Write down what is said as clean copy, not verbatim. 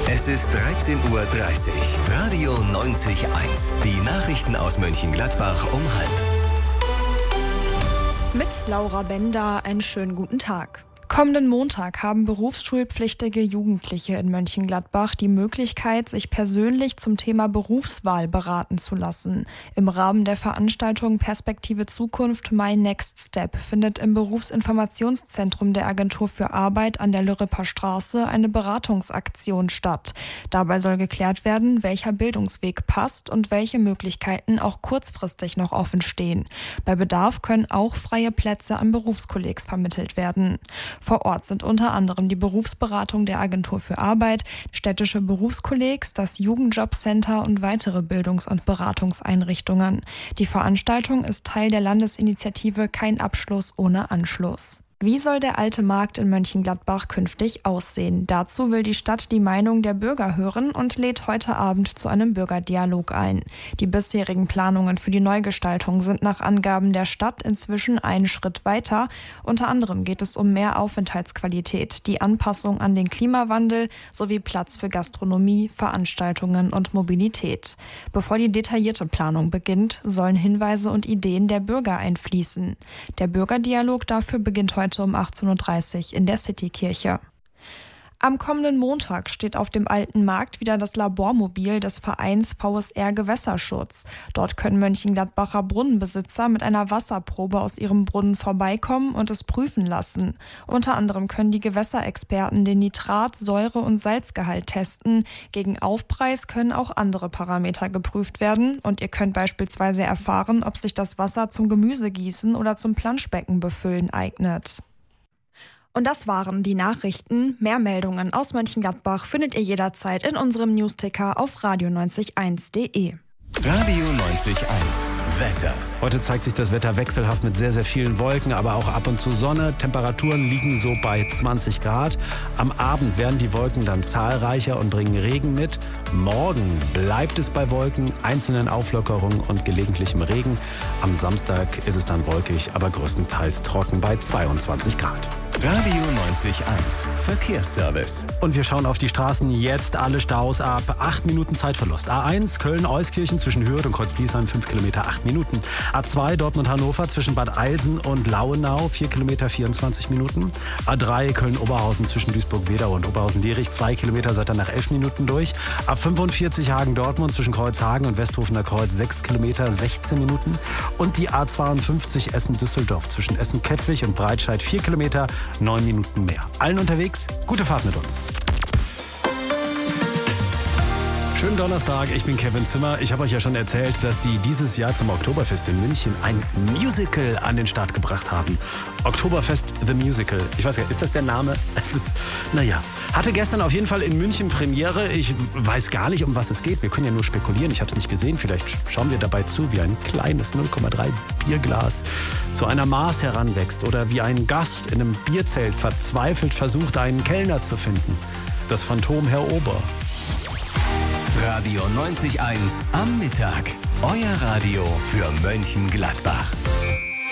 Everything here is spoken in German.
Es ist 13:30 Uhr. Radio 90.1. Die Nachrichten aus Mönchengladbach um 12:30. Mit Laura Bender einen schönen guten Tag. Kommenden Montag haben berufsschulpflichtige Jugendliche in Mönchengladbach die Möglichkeit, sich persönlich zum Thema Berufswahl beraten zu lassen. Im Rahmen der Veranstaltung Perspektive Zukunft My Next Step findet im Berufsinformationszentrum der Agentur für Arbeit an der Lürreper Straße eine Beratungsaktion statt. Dabei soll geklärt werden, welcher Bildungsweg passt und welche Möglichkeiten auch kurzfristig noch offen stehen. Bei Bedarf können auch freie Plätze an Berufskollegs vermittelt werden. Vor Ort sind unter anderem die Berufsberatung der Agentur für Arbeit, städtische Berufskollegs, das Jugendjobcenter und weitere Bildungs- und Beratungseinrichtungen. Die Veranstaltung ist Teil der Landesinitiative Kein Abschluss ohne Anschluss. Wie soll der alte Markt in Mönchengladbach künftig aussehen? Dazu will die Stadt die Meinung der Bürger hören und lädt heute Abend zu einem Bürgerdialog ein. Die bisherigen Planungen für die Neugestaltung sind nach Angaben der Stadt inzwischen einen Schritt weiter. Unter anderem geht es um mehr Aufenthaltsqualität, die Anpassung an den Klimawandel sowie Platz für Gastronomie, Veranstaltungen und Mobilität. Bevor die detaillierte Planung beginnt, sollen Hinweise und Ideen der Bürger einfließen. Der Bürgerdialog dafür beginnt heute um 18:30 Uhr in der Citykirche. Am kommenden Montag steht auf dem Alten Markt wieder das Labormobil des Vereins VSR Gewässerschutz. Dort können Mönchengladbacher Brunnenbesitzer mit einer Wasserprobe aus ihrem Brunnen vorbeikommen und es prüfen lassen. Unter anderem können die Gewässerexperten den Nitrat-, Säure- und Salzgehalt testen. Gegen Aufpreis können auch andere Parameter geprüft werden und ihr könnt beispielsweise erfahren, ob sich das Wasser zum Gemüsegießen oder zum Planschbecken befüllen eignet. Und das waren die Nachrichten. Mehr Meldungen aus Mönchengladbach findet ihr jederzeit in unserem Newsticker auf radio901.de. Radio 90.1. Wetter. Heute zeigt sich das Wetter wechselhaft mit sehr, sehr vielen Wolken, aber auch ab und zu Sonne. Temperaturen liegen so bei 20 Grad. Am Abend werden die Wolken dann zahlreicher und bringen Regen mit. Morgen bleibt es bei Wolken, einzelnen Auflockerungen und gelegentlichem Regen. Am Samstag ist es dann wolkig, aber größtenteils trocken bei 22 Grad. Radio 90.1. Verkehrsservice. Und wir schauen auf die Straßen. Jetzt alle Staus ab. 8 Minuten Zeitverlust. A1 Köln-Euskirchen zwischen Hürth und Kreuzbliesheim 5 Kilometer 8 Minuten. A2 Dortmund-Hannover zwischen Bad Eilsen und Lauenau 4 Kilometer 24 Minuten. A3 Köln-Oberhausen zwischen Duisburg-Wedau und Oberhausen-Lierich 2 Kilometer seid ihr nach 11 Minuten durch. A45 Hagen-Dortmund zwischen Kreuzhagen und Westhofener Kreuz 6 Kilometer 16 Minuten. Und die A52 Essen-Düsseldorf zwischen Essen-Kettwig und Breitscheid 4 Kilometer 9 Minuten mehr. Allen unterwegs, gute Fahrt mit uns. Schönen Donnerstag, ich bin Kevin Zimmer. Ich habe euch ja schon erzählt, dass die dieses Jahr zum Oktoberfest in München ein Musical an den Start gebracht haben. Oktoberfest The Musical. Ich weiß gar nicht, ist das der Name? Es ist, hatte gestern auf jeden Fall in München Premiere. Ich weiß gar nicht, um was es geht. Wir können ja nur spekulieren. Ich habe es nicht gesehen. Vielleicht schauen wir dabei zu, wie ein kleines 0,3 Bierglas zu einer Maß heranwächst oder wie ein Gast in einem Bierzelt verzweifelt versucht, einen Kellner zu finden. Das Phantom Herr Ober. Radio 90.1 am Mittag. Euer Radio für Mönchengladbach.